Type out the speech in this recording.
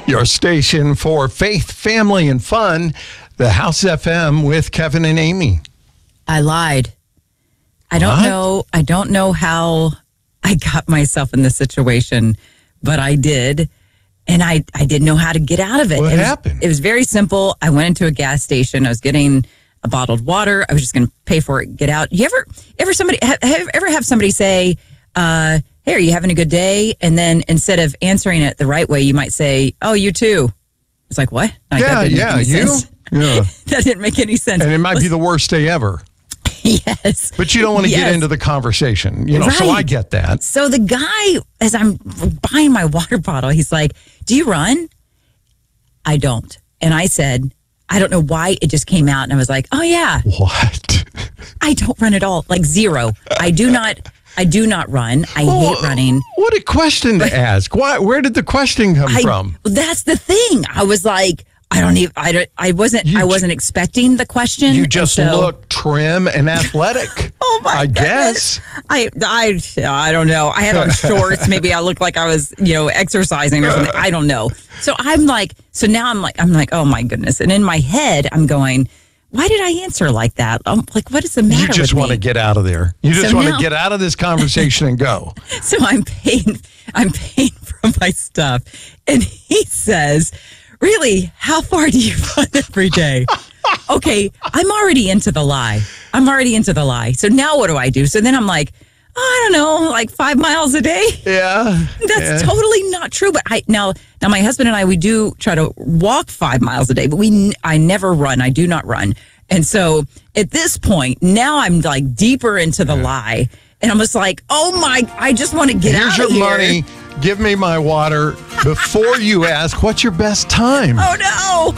Your station for faith, family, and fun. The House FM with Kevin and Amy. I lied. I don't know how I got myself in this situation, but I did. And I didn't know how to get out of it. What happened? It was very simple. I went into a gas station. I was getting a bottled water. I was just going to pay for it, get out. You ever have somebody say, hey, are you having a good day? And then instead of answering it the right way, you might say, oh, you too. It's like, what? Like, Yeah, sense. Yeah. That didn't make any sense. And it might be the worst day ever. Yes. But you don't want to get into the conversation, Right. So I get that. So the guy, as I'm buying my water bottle, he's like, do you run? I don't. And I said, I don't know why it just came out. And I was like, oh, yeah. What? I don't run at all. Like zero. I do not run. I hate running. What a question to ask. Where did the question come from? That's the thing. I was like, I wasn't expecting the question. You just look trim and athletic. Oh my goodness. I guess. I don't know. I had on shorts. Maybe I looked like I was, exercising or something. I don't know. So now I'm like, oh my goodness. And in my head, I'm going, why did I answer like that? I'm like, what is the matter with me? You just want to get out of there. You just want to get out of this conversation and go. So I'm paying for my stuff. And he says, really, how far do you run every day? Okay, I'm already into the lie. So now what do I do? So then I'm like, I don't know, like 5 miles a day. Yeah. That's totally not true. But now my husband and I, we do try to walk 5 miles a day, but I never run. I do not run. And so at this point, now I'm like deeper into the lie. And I'm just like, I just want to get out of here. Here's your money. Give me my water before you ask, what's your best time? Oh, no.